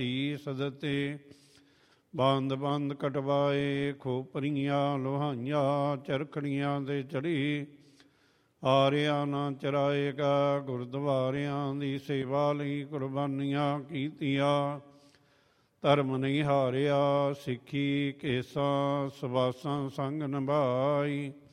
ਸਦਤੇ ਬੰਦ ਬੰਦ ਕਟਵਾਏ, ਖੋਪਰੀਆਂ ਲੋਹਾਈਆਂ ਚਰਖੜੀਆਂ ਦੇ ਚੜੀ। ਆਰਿਆ ਨਾ ਚਰਾਏਗਾ, ਗੁਰਦੁਆਰਿਆਂ ਦੀ ਸੇਵਾ ਲਈ ਕੁਰਬਾਨੀਆਂ ਕੀਤੀਆਂ। ਧਰਮ ਨਹੀਂ ਹਾਰਿਆ, ਸਿੱਖੀ ਕੇਸਾਂ ਸਵਾਸਾਂ ਸੰਗ ਨਿਭਾਈ।